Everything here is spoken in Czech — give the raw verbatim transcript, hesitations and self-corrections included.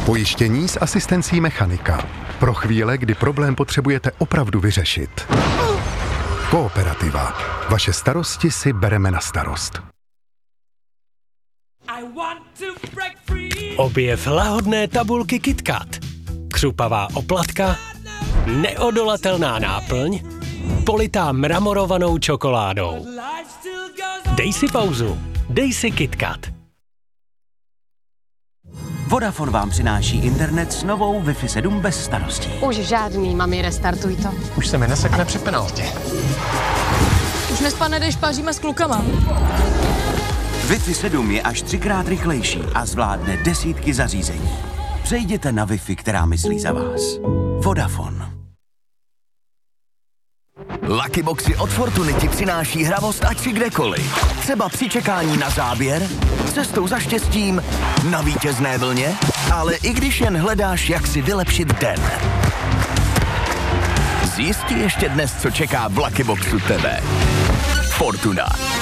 Pojištění s asistencí mechanika. Pro chvíle, kdy problém potřebujete opravdu vyřešit. Kooperativa. Vaše starosti si bereme na starost. Objev lahodné tabulky KitKat. Křupavá oplatka, neodolatelná náplň, politá mramorovanou čokoládou. Dej si pauzu, dej si KitKat. Vodafone vám přináší internet s novou Wi-Fi sedm bez starostí. Už žádný, mami, restartuj to. Už se mi nesekne při penaltě. Už nespadne, když paříme s klukama. Wi-Fi sedm je až třikrát rychlejší a zvládne desítky zařízení. Přejděte na Wi-Fi, která myslí za vás. Vodafone. Lucky Boxy od Fortuny ti přináší hravost ať si kdekoliv. Třeba při čekání na záběr, cestou za štěstím, na vítězné vlně, ale i když jen hledáš, jak si vylepšit den. Zjistí ještě dnes, co čeká v Lucky Boxu tebe. Fortuna.